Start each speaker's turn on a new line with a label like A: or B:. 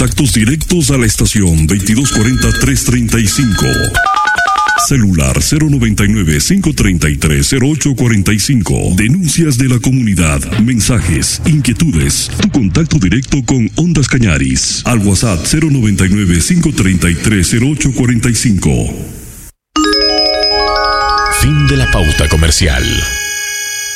A: Contactos directos a la estación 2240-335. Celular 099-533-0845. Denuncias de la comunidad, mensajes, inquietudes. Tu contacto directo con Ondas Cañaris. Al WhatsApp 099-533-0845.
B: Fin de la pauta comercial.